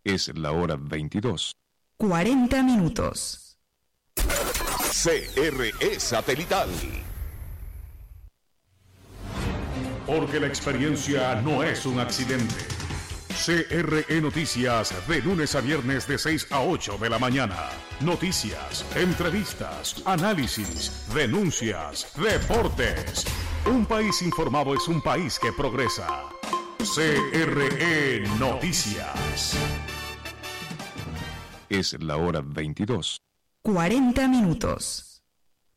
Es la hora 22. 40 minutos. CRE Satelital. Porque la experiencia no es un accidente. CRE Noticias, de lunes a viernes de 6 a 8 de la mañana. Noticias, entrevistas, análisis, denuncias, deportes. Un país informado es un país que progresa. CRE Noticias. Es la hora 22. 40 minutos.